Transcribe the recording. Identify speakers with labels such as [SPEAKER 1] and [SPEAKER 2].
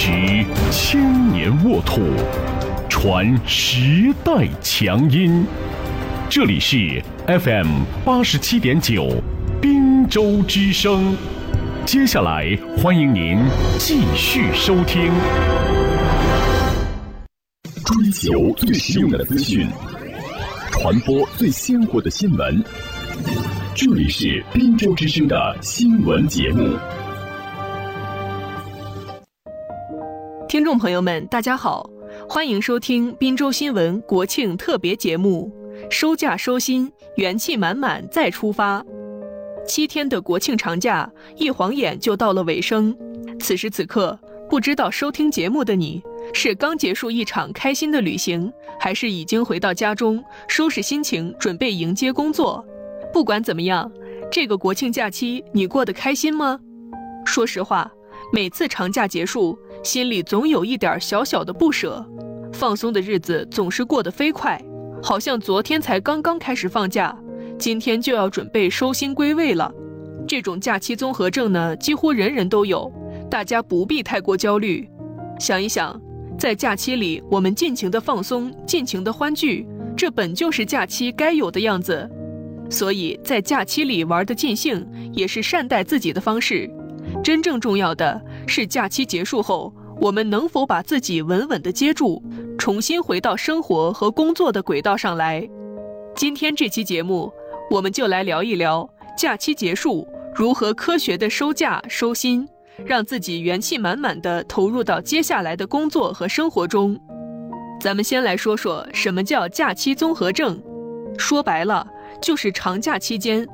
[SPEAKER 1] 执千年沃土，传时代强音。这里是 FM87.9滨州之声。接下来欢迎您继续收听。追求最实用的资讯，传播最鲜活的新闻。这里是滨州之声的新闻节目。
[SPEAKER 2] 听众朋友们，大家好，欢迎收听滨州新闻国庆特别节目。收假收心，元气满满再出发。7天的国庆长假一晃眼就到了尾声。此时此刻，不知道收听节目的你是刚结束一场开心的旅行，还是已经回到家中收拾心情准备迎接工作。不管怎么样，这个国庆假期你过得开心吗？说实话，每次长假结束，心里总有一点小小的不舍。放松的日子总是过得飞快，好像昨天才刚刚开始放假，今天就要准备收心归位了。这种假期综合症呢，几乎人人都有，大家不必太过焦虑。想一想，在假期里我们尽情的放松，尽情的欢聚，这本就是假期该有的样子。所以在假期里玩得尽兴，也是善待自己的方式。真正重要的是假期结束后，我们能否把自己稳稳地接住，重新回到生活和工作的轨道上来。今天这期节目，我们就来聊一聊假期结束如何科学地收假收心，让自己元气满满地投入到接下来的工作和生活中。咱们先来说说什么叫假期综合症。说白了，就是长假期间